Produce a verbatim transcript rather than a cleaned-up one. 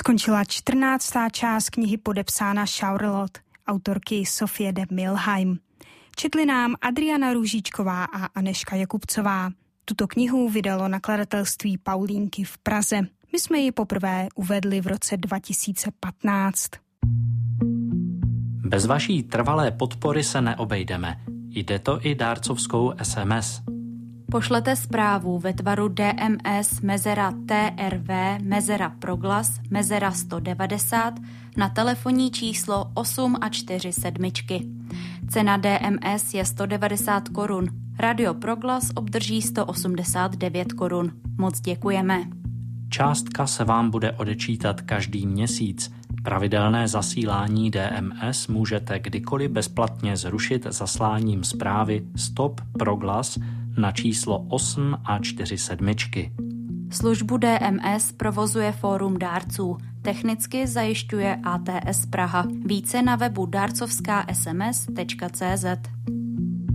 Skončila čtrnáctá část knihy podepsána Charlotte, autorky Sofie de Milheim. Četli nám Adriana Růžičková a Anežka Jakubcová. Tuto knihu vydalo nakladatelství Paulínky v Praze. My jsme ji poprvé uvedli v roce dva tisíce patnáct. Bez vaší trvalé podpory se neobejdeme. Jde to i dárcovskou es em es. Pošlete zprávu ve tvaru D M S mezera T R V mezera proglas mezera sto devadesát na telefonní číslo osm a čtyři sedmičky. Cena D M S je sto devadesát korun. Radio Proglas obdrží sto osmdesát devět korun. Moc děkujeme. Částka se vám bude odečítat každý měsíc. Pravidelné zasílání D M S můžete kdykoliv bezplatně zrušit zasláním zprávy Stop Proglas na číslo osm a čtyři sedmičky. Službu D M S provozuje Fórum dárců. Technicky zajišťuje A T S Praha. Více na webu dárcovská es em es tečka cé zet.